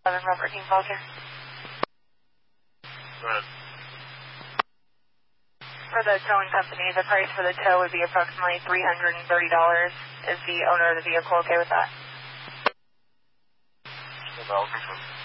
Robert Team Falcon. Good. For the towing company, the price for the tow would be approximately $330. Is the owner of the vehicle okay with that? Hold on, I'll confirm.